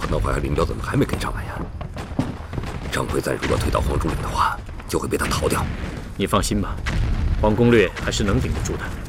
那淮海林彪怎么还没跟上来呀？张奎瓒如果退到黄竹岭的话，就会被他逃掉。 你放心吧，黄攻略还是能顶得住的。